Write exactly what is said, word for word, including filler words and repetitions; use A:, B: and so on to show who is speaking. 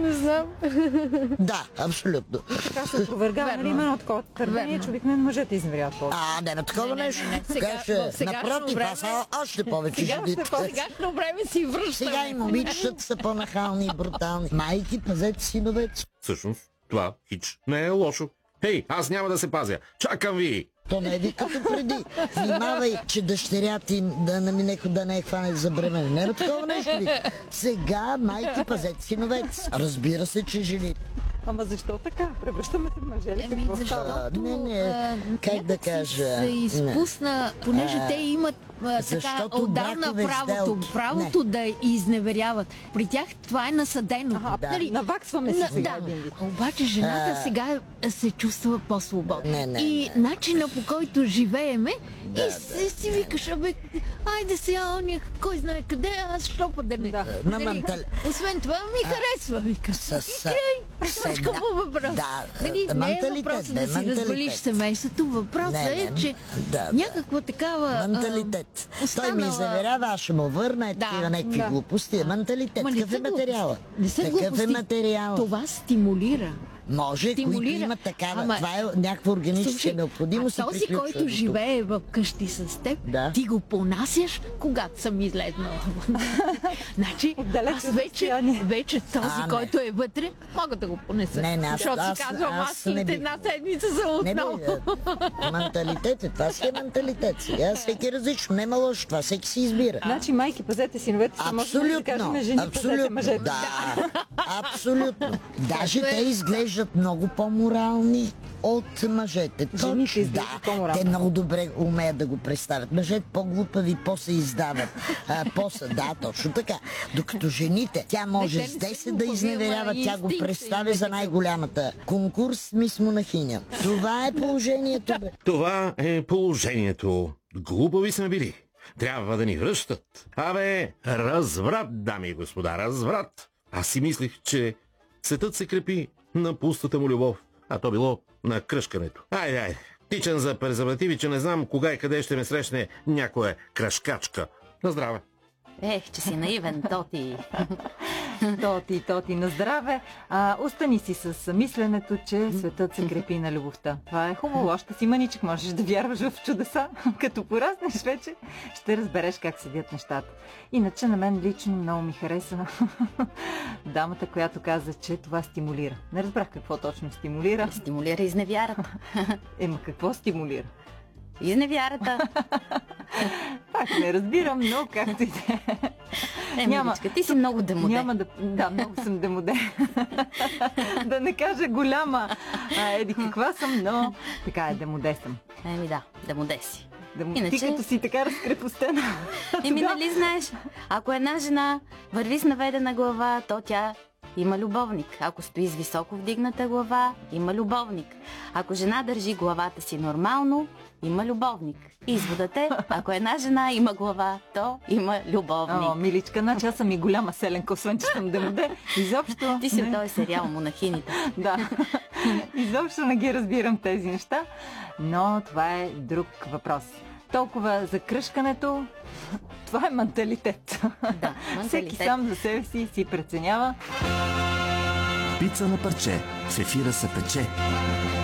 A: Не знам.
B: Да, абсолютно.
C: Така се опровергава, нали има едно такова твърдение, че обикновено мъжете изневеряват повече.
B: А, няма такова нещо. Напротив, аз са още повече жените.
A: Сегашно време си връщаме.
B: Сега и момичетата са по-нахални и брутални. Майки, пазете синовете.
D: Всъщност, това хич не е лошо. Хей, аз няма да се пазя. Чакам ви!
B: То не е ви като преди. Внимавай, че дъщеря ти да наминеко да не е хване за бремене. Не е такова нещо ли? Сега майки, пазете синовете. Разбира се, че жени.
C: Ама защо така? Превръщаме се в мъже ли?
A: Еми, защото...
B: Не, не, как да кажа...
A: се изпусна, понеже те имат а, така отдавна правото, правото да изневеряват. При тях това е насъдено.
C: Ага,
B: Да.
C: нали, наваксваме се сега.
A: Да, обаче жената
B: А...
A: сега се чувства по-свободна.
B: Не, не,
A: И
B: не.
A: начина, по който живееме,
B: Да,
A: и си, си викаш, абе, айде сега, ония, кой знае къде, аз що па да не.
C: Да.
B: На
A: Нали,
B: мантал...
A: Освен това ми харесва, вика.
B: С...
A: И край, точка по въпрос.
B: Да,
A: Нали, не е
B: менталитет,
A: въпросът
B: да,
A: да си
B: менталитет.
A: развалиш семейството, въпросът
B: Не, не,
A: е, че
B: да, да.
A: някаква такава...
B: Менталитет.
A: а,
B: Той ми
A: останала-
B: заверява, аз ще му върна е
A: Да,
B: такива някакви
C: да.
B: глупости. Менталитет.
A: Ма не
B: Какъв
A: са
B: е материала?
A: глупости. Не са
B: Какъв е
A: глупости.
B: материал?
A: Това стимулира.
B: Може, които
A: стимулира.
B: имат такава.
A: Ама-
B: Това е някаква органическа
A: Слушай,
B: необходимост.
A: а
B: и
A: този,
B: приключва
A: който
B: до тук.
A: живее в къщи с теб,
B: Да.
A: ти го понасяш, когато съм излезнала. Значи,
C: Отдалече
A: аз вече,
C: разстояние.
A: вече този,
B: А, не.
A: който е вътре, мога да го понеса.
B: Не, не, аз-
A: Защото
B: аз-
A: си казвам,
B: аз
A: аз
B: не
A: след
B: бих.
A: една седмица за
B: Не, бе,
A: отново.
B: е, менталитет е. Това си е менталитет. Сега всеки е различно. Няма лошо. Това всеки си избира.
C: Значи майки, пазете синовете си, може да се
B: Абсолютно.
C: кажем жени, пазете
B: Абсолютно.
C: мъжете.
B: Да. Абсолютно. Даже
A: Както е.
B: те изглеждат много по-морални от мъжете.
C: Жените
B: Точно,
C: изглеждат
B: да.
C: по-морални.
B: Те много добре умеят да го представят. Мъжете по-глупави, по-се издават. А, по-се, да, точно така. Докато жените, тя може
A: те не
B: с
A: са
B: десет да
A: глупави,
B: изневерява,
A: ама
B: тя го
A: инстинкт
B: представя
A: има
B: за
A: такъв.
B: най-голямата. Конкурс мис Монахиня. Това е положението, бе.
D: Това е положението. Глупави сме били. Трябва да ни връщат. Абе, разврат, дами и господа, разврат. Аз си мислих, че светът се крепи на пустата му любов, а то било на кръшкането. Айде, айде, тичам за презервативи, че не знам кога и къде ще ме срещне някоя кръшкачка. На здраве!
E: Ех, че си наивен, Тоти.
C: Тоти, тоти, на здраве. А, остани си с мисленето, че светът се крепи на любовта. Това е хубаво. Още си мъничък, можеш да вярваш в чудеса. Като пораснеш вече, ще разбереш как седят нещата. Иначе на мен лично много ми хареса дамата, която каза, че това стимулира. Не разбрах какво точно стимулира.
E: Стимулира изневярата.
C: Ема какво стимулира?
E: Изневярата.
C: Пак не разбирам, но както и да е.
E: Е, миличка, ти си много демоде.
C: Няма да... Да, много съм демоде. Да не кажа голяма. А, еди каква съм, но така е, демоде съм.
E: Еми да, демоде си.
C: Демо...
E: Иначе-
C: Ти като си така разкрепостена.
E: Еми, нали знаеш, ако една жена върви с наведена глава, то тя има любовник. Ако стои с високо вдигната глава, има любовник. Ако жена държи главата си нормално, има любовник. Изводът е, ако една жена има глава, то има любовник.
C: О, миличка, значи аз съм и голяма селенка, освен че съм демоде. Изобщо...
E: Ти си
C: не.
E: от този сериал Монахините.
C: Да. Изобщо не ги разбирам тези неща, но това е друг въпрос. Толкова за кръшкането, това е менталитет.
E: Да,
C: Всеки
E: менталитет.
C: сам за себе си си преценява.
F: Пица на парче. В ефира се пече.